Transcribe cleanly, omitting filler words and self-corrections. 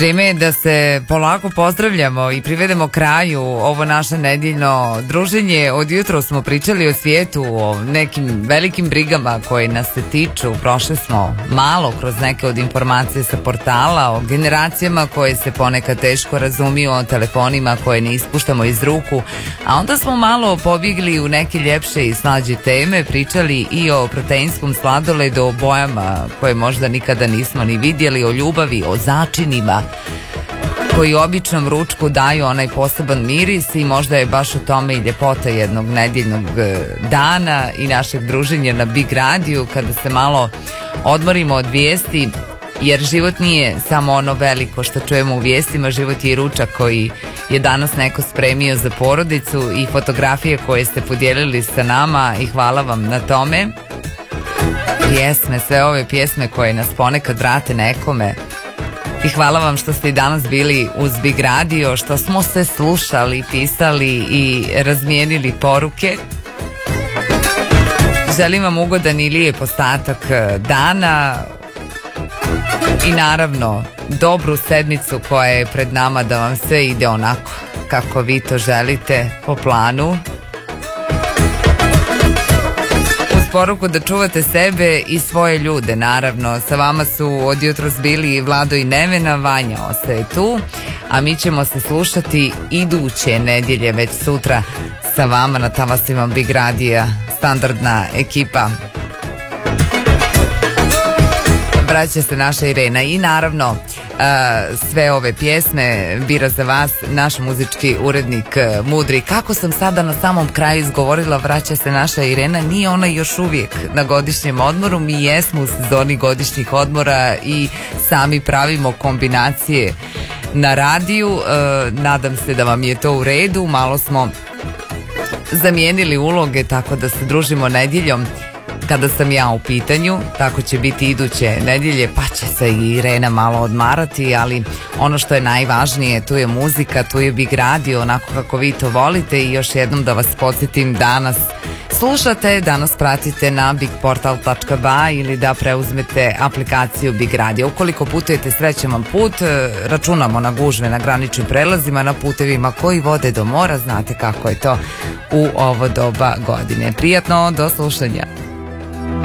Vreme je da se polako pozdravljamo i privedemo kraju ovo naše nedeljno druženje. Od jutro smo pričali o svijetu, o nekim velikim brigama koje nas se tiču. Prošli smo malo kroz neke od informacije sa portala, o generacijama koje se ponekad teško razumiju, o telefonima koje ne ispuštamo iz ruku. A onda smo malo pobjegli u neke ljepše i slađe teme, pričali i o proteinskom sladoledu, o bojama koje možda nikada nismo ni vidjeli, o ljubavi, o začinima koji običnom ručku daju onaj poseban miris i možda je baš u tome i ljepota jednog nedeljnog dana i našeg druženja na Big radiju, kada se malo odmorimo od vijesti, jer život nije samo ono veliko što čujemo u vijestima, život je i ručak koji je danas neko spremio za porodicu i fotografije koje ste podijelili sa nama i hvala vam na tome. Pjesme, sve ove pjesme koje nas ponekad vrate nekome. I hvala vam što ste i danas bili uz Big Radio, što smo se slušali, pisali i razmijenili poruke. Želim vam ugodan i lijep ostatak dana i naravno dobru sedmicu koja je pred nama, da vam sve ide onako kako vi to želite, po planu. Poruku da čuvate sebe i svoje ljude, naravno. Sa vama su od jutros bili Vlado i Nevena, Vanja ostaje tu, a mi ćemo se slušati iduće nedjelje, već sutra sa vama na talasima Big Radija, standardna ekipa. Vraća se naša Irena i naravno sve ove pjesme bira za vas naš muzički urednik Mudri. Kako sam sada na samom kraju izgovorila vraća se naša Irena, nije ona još uvijek na godišnjem odmoru, mi jesmo u sezoni godišnjih odmora i sami pravimo kombinacije na radiju. Nadam se da vam je to u redu, malo smo zamijenili uloge tako da se družimo nedjeljom kada sam ja u pitanju, tako će biti iduće nedjelje, pa će se i Irena malo odmarati, ali ono što je najvažnije, tu je muzika, tu je Big Radio, onako kako vi to volite. I još jednom da vas podsjetim, danas slušate, danas pratite na bigportal.ba ili da preuzmete aplikaciju Big Radio. Ukoliko putujete, srećan vam put, računamo na gužve na graničnim prelazima, na putevima koji vode do mora, znate kako je to u ovo doba godine. Prijatno, do slušanja.